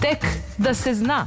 Tek da se zna.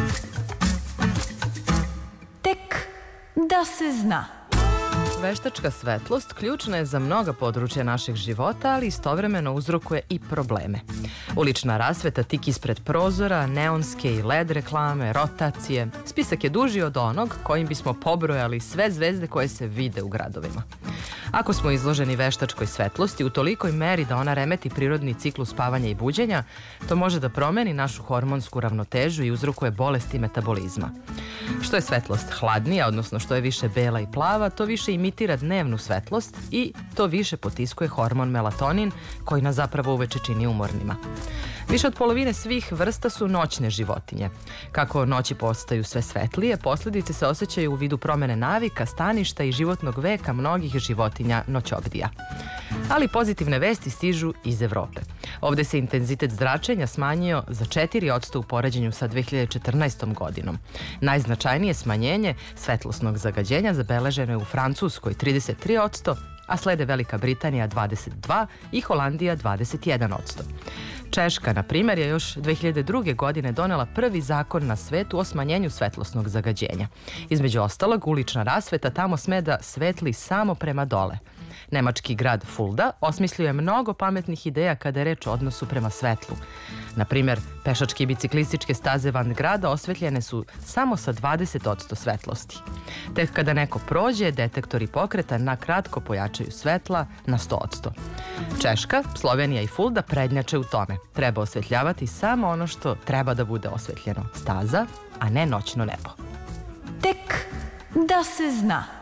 Tek da se zna. Veštačka svetlost ključna je za mnoga područja našeg života, ali istovremeno uzrokuje i probleme. Ulična rasveta tik ispred prozora, neonske i LED reklame, rotacije. Spisak je duži od onog kojim bismo pobrojali sve zvezde koje se vide u gradovima. Ako smo izloženi veštačkoj svetlosti u tolikoj meri da ona remeti prirodni ciklus spavanja i buđenja, to može da promeni našu hormonsku ravnotežu i uzrokuje bolesti metabolizma. Što je svetlost hladnija, odnosno što je više bela i plava, to više imitira dnevnu svetlost i to više potiskuje hormon melatonin koji nas zapravo uveče čini umornima. Više od polovine svih vrsta su noćne životinje. Kako noći postaju sve svetlije, posljedice se osjećaju u vidu promene navika, staništa i životnog veka mnogih životinja noćobdija. Ali pozitivne vesti stižu iz Evrope. Ovde se intenzitet zračenja smanjio za 4% u poređenju sa 2014. godinom. Najznačajnije smanjenje svetlosnog zagađenja zabeleženo je u Francuskoj 33%, a slede Velika Britanija 22% i Holandija 21%. Češka, na primjer, je još 2002. godine donela prvi zakon na svetu o smanjenju svetlosnog zagađenja. Između ostalog, ulična rasveta tamo sme da svetli samo prema dole. Nemački grad Fulda osmislio je mnogo pametnih ideja kada je reč o odnosu prema svetlu. Na primjer, pešačke i biciklističke staze van grada osvetljene su samo sa 20% svetlosti. Tek kada neko prođe, detektori pokreta na kratko pojačaju svetla na 100%. Češka, Slovenija i Fulda prednjače u tome. Treba osvetljavati samo ono što treba da bude osvetljeno. Staza, a ne noćno nebo. Tek da se zna.